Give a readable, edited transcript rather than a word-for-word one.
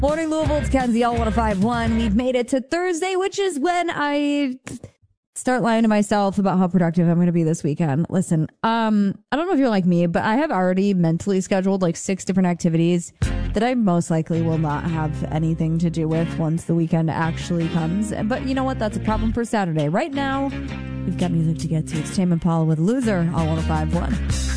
Morning Louisville, it's Kenzie, L1051. We've made it to Thursday, which is when I start lying to myself about how productive I'm going to be this weekend. Listen, I don't know if you're like me, but I have already mentally scheduled like 6 different activities that I most likely will not have anything to do with once the weekend actually comes. But you know what? That's a problem for Saturday. Right now, we've got music to get to. It's Tame Impala with Loser, All 1051.